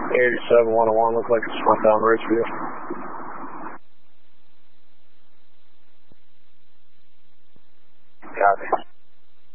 87-101, looks like it's went down Ridgeview. Got it.